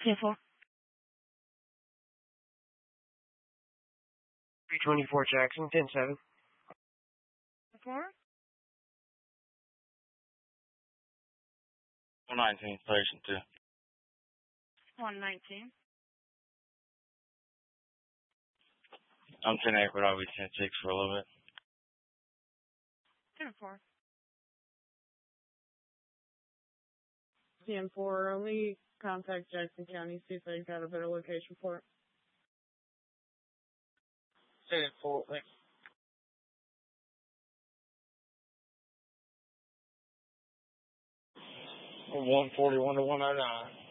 10-4. 324 Jackson, 10-7. 4. 119, station 2. 119. I'm 10-8, but I'll be 10-6 for a little bit. 10-4. 10-4, only contact Jackson County, see if they've got a better location for it. 10-4, thanks. 141 to 109.